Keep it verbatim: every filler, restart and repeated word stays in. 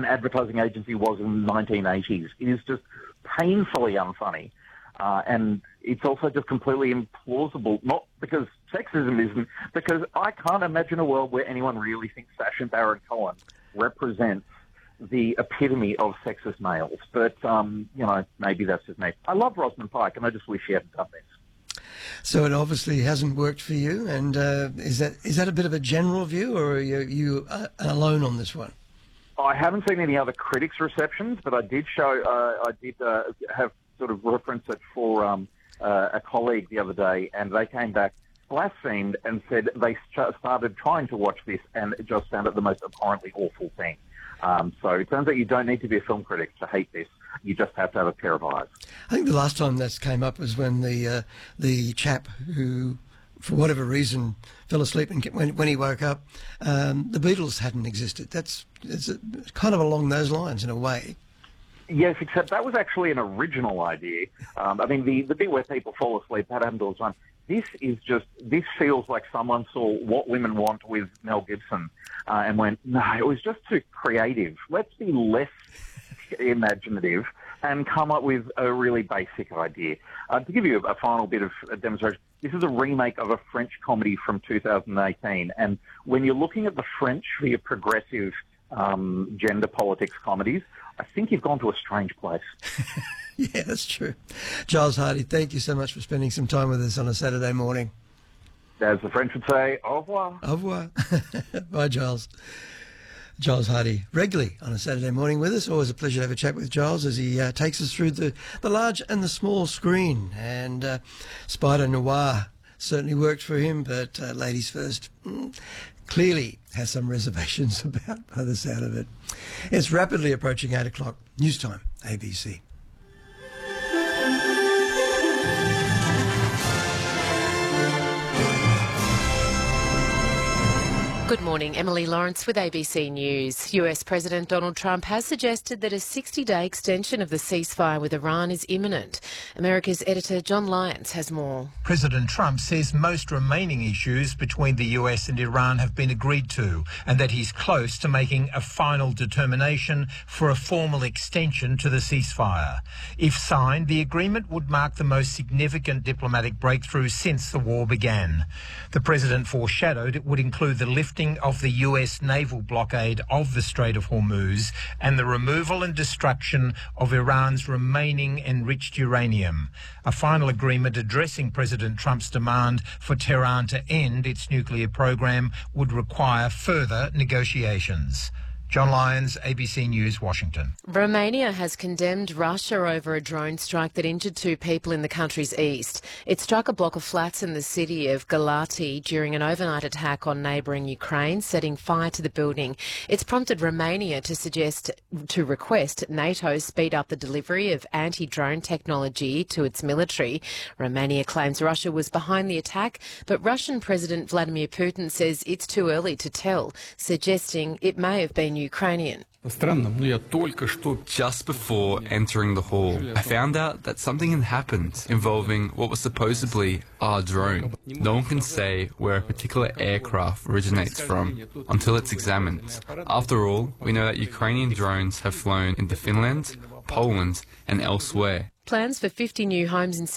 an advertising agency was in the nineteen eighties. It is just painfully unfunny. Uh, and it's also just completely implausible, not because sexism isn't, because I can't imagine a world where anyone really thinks Sacha Baron Cohen represents the epitome of sexist males. But, um, you know, maybe that's just me. I love Rosamund Pike, and I just wish she hadn't done this. So it obviously hasn't worked for you, and uh, is that is that a bit of a general view, or are you, you uh, alone on this one? I haven't seen any other critics' receptions, but I did show, uh, I did uh, have sort of reference it for um, uh, a colleague the other day, and they came back blasphemed and said they st- started trying to watch this and it just found it the most abhorrently awful thing. Um, so it turns out you don't need to be a film critic to hate this. You just have to have a pair of eyes. I think the last time this came up was when the uh, the chap who, for whatever reason, fell asleep and when, when he woke up, um, the Beatles hadn't existed. That's it's kind of along those lines in a way. Yes, except that was actually an original idea. Um, I mean, the, the bit where people fall asleep, that happened all the time. This is just, this feels like someone saw What Women Want with Mel Gibson uh, and went, no, it was just too creative. Let's be less imaginative and come up with a really basic idea. Uh, to give you a, a final bit of a demonstration, this is a remake of a French comedy from two thousand eighteen. And when you're looking at the French for your progressive um, gender politics comedies, I think you've gone to a strange place. Yeah, that's true. Giles Hardie, thank you so much for spending some time with us on a Saturday morning. As the French would say, au revoir. Au revoir. Bye, Giles. Giles Hardie, regularly on a Saturday morning with us. Always a pleasure to have a chat with Giles as he uh, takes us through the, the large and the small screen. And uh, Spider Noir certainly worked for him, but uh, Ladies First mm, clearly has some reservations about by the sound of it. It's rapidly approaching eight o'clock. News time, A B C. Good morning, Emily Lawrence with A B C News. U S President Donald Trump has suggested that a sixty-day extension of the ceasefire with Iran is imminent. America's editor John Lyons has more. President Trump says most remaining issues between the U S and Iran have been agreed to and that he's close to making a final determination for a formal extension to the ceasefire. If signed, the agreement would mark the most significant diplomatic breakthrough since the war began. The president foreshadowed it would include the lifting of the U S naval blockade of the Strait of Hormuz and the removal and destruction of Iran's remaining enriched uranium. A final agreement addressing President Trump's demand for Tehran to end its nuclear program would require further negotiations. John Lyons, A B C News, Washington. Romania has condemned Russia over a drone strike that injured two people in the country's east. It struck a block of flats in the city of Galati during an overnight attack on neighbouring Ukraine, setting fire to the building. It's prompted Romania to suggest, to request NATO speed up the delivery of anti-drone technology to its military. Romania claims Russia was behind the attack, but Russian President Vladimir Putin says it's too early to tell, suggesting it may have been Ukrainian. Just before entering the hall, I found out that something had happened involving what was supposedly our drone. No one can say where a particular aircraft originates from until it's examined. After all, we know that Ukrainian drones have flown into Finland, Poland, and elsewhere. Plans for fifty new homes in